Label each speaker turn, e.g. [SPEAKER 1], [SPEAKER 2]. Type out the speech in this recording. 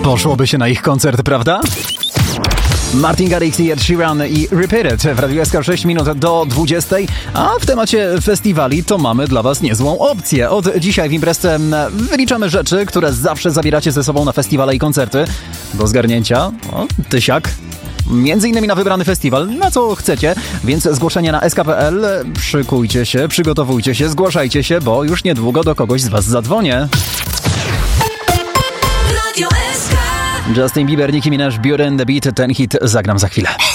[SPEAKER 1] Poszłoby się na ich koncert, prawda? Martin Garrix i Ed Sheeran i Repeat It w Radiu SK 6 minut do 20. A w temacie festiwali to mamy dla Was niezłą opcję. Od dzisiaj w imprezce wyliczamy rzeczy, które zawsze zabieracie ze sobą na festiwale i koncerty. Do zgarnięcia, tysiak. Między innymi na wybrany festiwal, na co chcecie, więc zgłoszenie na sk.pl, szykujcie się, przygotowujcie się, zgłaszajcie się, bo już niedługo do kogoś z Was zadzwonię. Justin Bieber, Nicki Minaj, Beauty and the Beat, ten hit zagram za chwilę.